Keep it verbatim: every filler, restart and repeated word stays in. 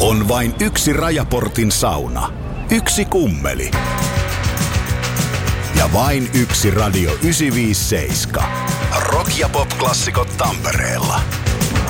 On vain yksi Rajaportin sauna, yksi kummeli ja vain yksi Radio yhdeksänsataaviisikymmentäseitsemän. Rock- ja pop-klassikot Tampereella.